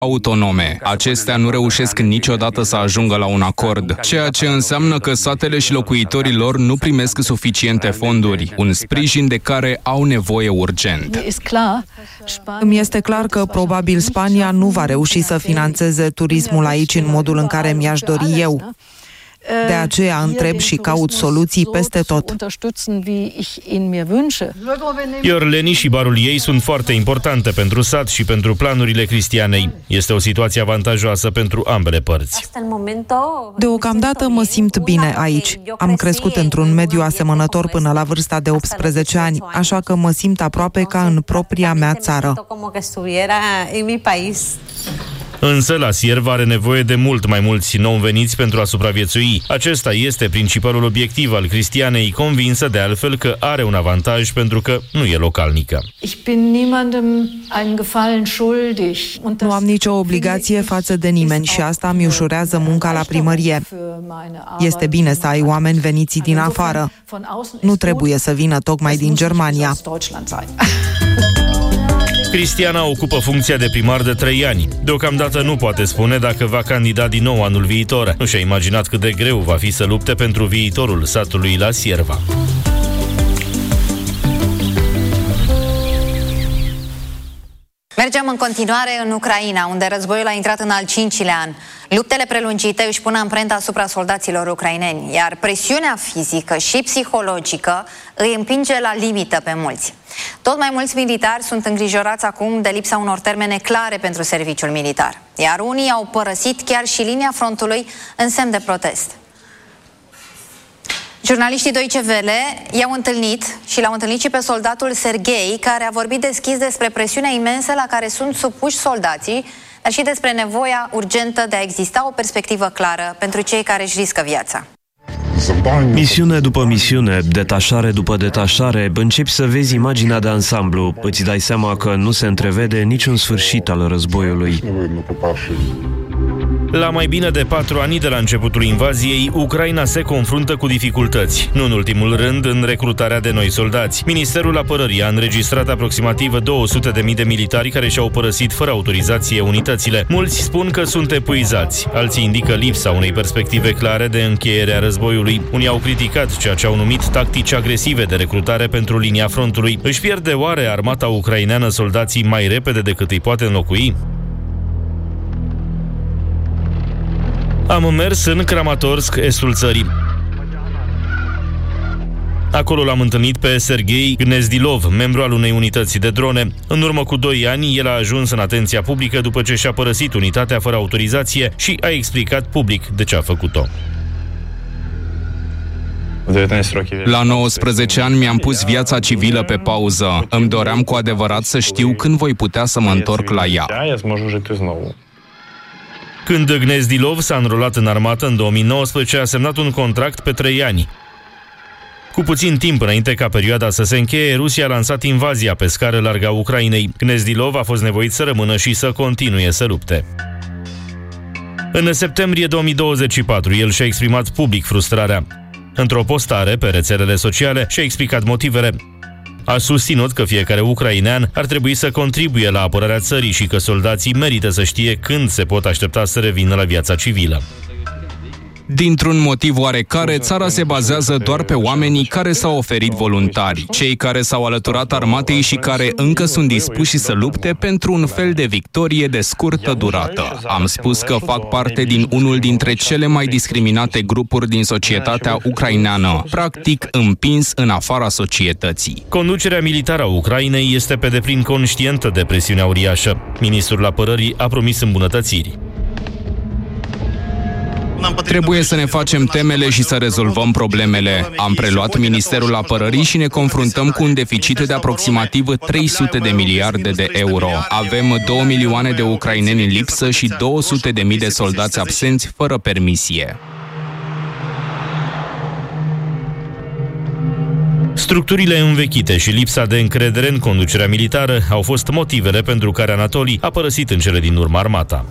autonome. Acestea nu reușesc niciodată să ajungă la un acord, ceea ce înseamnă că satele și locuitorii lor nu primesc suficiente fonduri, un sprijin de care au nevoie urgent. Îmi este clar că probabil Spania nu va reuși să finanțeze turismul aici în modul în care mi-aș dori eu. De aceea întreb și caut soluții peste tot. Iorleni și barul ei sunt foarte importante pentru sat și pentru planurile Cristianei. Este o situație avantajoasă pentru ambele părți. Deocamdată mă simt bine aici. Am crescut într-un mediu asemănător până la vârsta de 18 ani, așa că mă simt aproape ca în propria mea țară. Însă, la Sierva are nevoie de mult mai mulți nou veniți pentru a supraviețui. Acesta este principalul obiectiv al Cristianei, convinsă de altfel că are un avantaj pentru că nu e localnică. Nu am nicio obligație față de nimeni și asta îmi ușurează munca la primărie. Este bine să ai oameni veniți din afară. Nu trebuie să vină tocmai din Germania. Cristiana ocupă funcția de primar de 3 ani. Deocamdată nu poate spune dacă va candida din nou anul viitor. Nu și-a imaginat cât de greu va fi să lupte pentru viitorul satului la Sierva. Mergem în continuare în Ucraina, unde războiul a intrat în al 5-lea an. Luptele prelungite își pun amprenta asupra soldaților ucraineni, iar presiunea fizică și psihologică îi împinge la limită pe mulți. Tot mai mulți militari sunt îngrijorați acum de lipsa unor termene clare pentru serviciul militar, iar unii au părăsit chiar și linia frontului în semn de protest. Jurnaliștii Deutsche Welle i-au întâlnit și l-au întâlnit și pe soldatul Serghei, care a vorbit deschis despre presiunea imensă la care sunt supuși soldații, dar și despre nevoia urgentă de a exista o perspectivă clară pentru cei care își riscă viața. Misiune după misiune, detașare după detașare, începi să vezi imaginea de ansamblu, îți dai seama că nu se întrevede niciun sfârșit al războiului. La mai bine de 4 ani de la începutul invaziei, Ucraina se confruntă cu dificultăți, nu în ultimul rând în recrutarea de noi soldați. Ministerul Apărării a înregistrat aproximativ 200.000 de militari care și-au părăsit fără autorizație unitățile. Mulți spun că sunt epuizați, alții indică lipsa unei perspective clare de încheiere a războiului. Unii au criticat ceea ce au numit tactici agresive de recrutare pentru linia frontului. Își pierde oare armata ucraineană soldații mai repede decât îi poate înlocui? Am mers în Kramatorsk, estul țării. Acolo l-am întâlnit pe Serghei Gnezdilov, membru al unei unități de drone. În urmă cu 2 ani, el a ajuns în atenția publică după ce și-a părăsit unitatea fără autorizație și a explicat public de ce a făcut-o. La 19 ani mi-am pus viața civilă pe pauză. Îmi doream cu adevărat să știu când voi putea să mă întorc la ea. Când Gnezdilov s-a înrolat în armată în 2019, a semnat un contract pe 3 ani. Cu puțin timp înainte ca perioada să se încheie, Rusia a lansat invazia pe scară largă a Ucrainei. Gnezdilov a fost nevoit să rămână și să continue să lupte. În septembrie 2024, el și-a exprimat public frustrarea. Într-o postare pe rețelele sociale și-a explicat motivele. A susținut că fiecare ucrainean ar trebui să contribuie la apărarea țării și că soldații merită să știe când se pot aștepta să revină la viața civilă. Dintr-un motiv oarecare, țara se bazează doar pe oamenii care s-au oferit voluntari, cei care s-au alăturat armatei și care încă sunt dispuși să lupte pentru un fel de victorie de scurtă durată. Am spus că fac parte din unul dintre cele mai discriminate grupuri din societatea ucraineană, practic împins în afara societății. Conducerea militară a Ucrainei este pe deplin conștientă de presiunea uriașă. Ministrul Apărării a promis îmbunătățiri. Trebuie să ne facem temele și să rezolvăm problemele. Am preluat Ministerul Apărării și ne confruntăm cu un deficit de aproximativ 300 de miliarde de euro. Avem 2 milioane de ucraineni în lipsă și 200.000 de soldați absenți fără permisie. Structurile învechite și lipsa de încredere în conducerea militară au fost motivele pentru care Anatolii a părăsit în cele din urmă armata.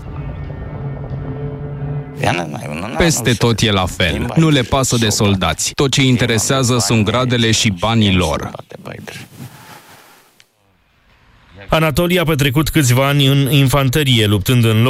Peste tot e la fel. Nu le pasă de soldați. Tot ce interesează sunt gradele și banii lor. Anatolii a petrecut câțiva ani în infanterie, luptând în